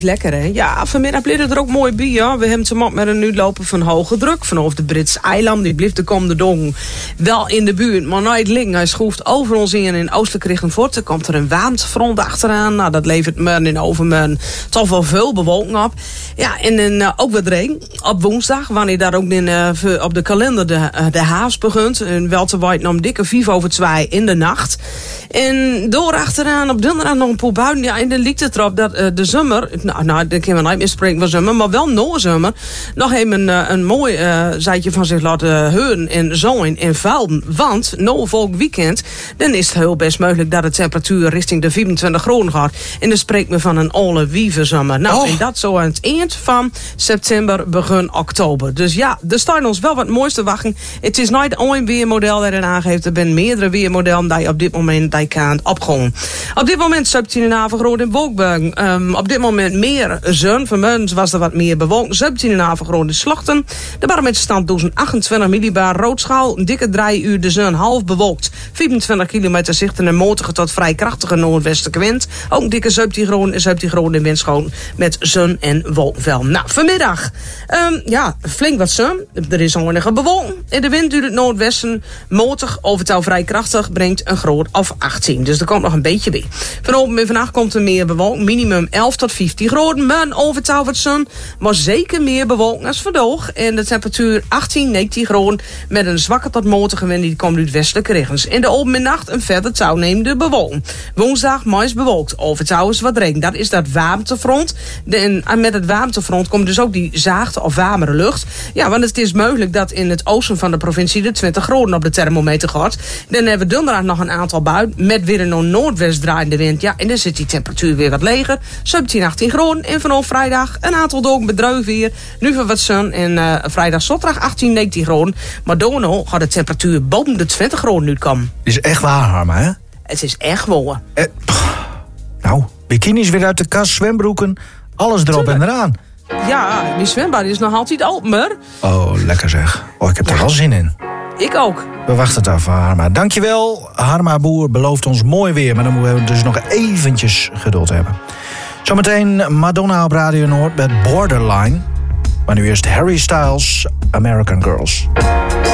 Lekker, hè? Ja, vanmiddag bleef het er ook mooi bij, ja. We hebben te maken met een uitlopen van hoge druk vanaf de Britse eilanden. Die blijft de komende dong wel in de buurt, maar nooit liggen. Hij schroeft over ons in oostelijke richting voort. Er komt er een warmtefront achteraan. Nou, dat levert men in Overmen toch wel veel bewolking op. Ja, en ook wat regen op woensdag, wanneer daar ook op de kalender de haast begint. En wel te wijten om dikke 5:02 in de nacht. En door achteraan op donderdag nog een paar buien. Ja, en dan lijkt het erop dat de zomer... Nou, daar kunnen we niet meer spreken van zomer, maar wel na zomer nog even een mooi zijtje van zich laten horen en zooien en vallen. Want na volgend weekend, dan is het heel best mogelijk dat de temperatuur richting de 24 graden gaat. En dan spreekt men van een alle wievenzomer. Nou, en dat zo aan het eind van september, begin oktober. Dus ja, er staan ons wel wat moois te wachten. Het is nooit één weermodel dat er aangeeft. Er zijn meerdere weermodellen die op dit moment die kan opgaan. Op dit moment 17,5 graden in wolkbuien. Op dit moment meer zon. Vanmorgen was er wat meer bewolking. 17,5 graden in Slachten. De barometerstand 1028 millibar. Roodschaal, een dikke 3 uur de zon half bewolkt. 25 kilometer zicht en een matige tot vrij krachtige noordwestelijke wind. Ook een dikke 17 graden in windschoon met zon en wolkenvel. Nou, vanmiddag, flink wat zon. Er is onwenige bewolking. En de wind uit het noordwesten, matig, overtal vrij krachtig, brengt een graad of 18. Dus er komt nog een beetje bij. Vanavond en vannacht komt er meer bewolking. Minimum 11 tot 15 graden. Maar een overtal wat zon, maar zeker meer bewolking als vandaag. En de temperatuur 18, 19 graden met een zwakke tot matige wind die komt uit westelijke richtings. In de overmiddag een verder toenemende bewolking. Woensdag meest bewolkt. Overtal is wat regen. Dat is dat warmtefront. En met het warmtefront komt dus ook die zachte of warmere lucht. Ja, want het is mogelijk dat in het oosten van de provincie de 20 graden op de thermometer gaat. Dan hebben we donderdag nog een aantal buien met weer een noordwest draaiende wind. Ja, en dan zit die temperatuur weer wat lager. 17, 18 graden. En vanaf vrijdag een aantal dagen bedruig weer. Nu van wat zon. En vrijdag, zaterdag 18, 19 graden. Maar daarna gaat de temperatuur boven de 20 graden nu komen. Het is echt waar, Harma, hè? Het is echt waar. Nou, bikinis weer uit de kast, zwembroeken. Alles erop en eraan. Ja, die zwembad is nog altijd open, maar... Oh, lekker zeg. Oh, ik heb er wel zin in. Ik ook. We wachten het af, Harma. Dankjewel. Harma Boer belooft ons mooi weer. Maar dan moeten we dus nog eventjes geduld hebben. Zometeen Madonna op Radio Noord met Borderline. Maar nu eerst Harry Styles, American Girls.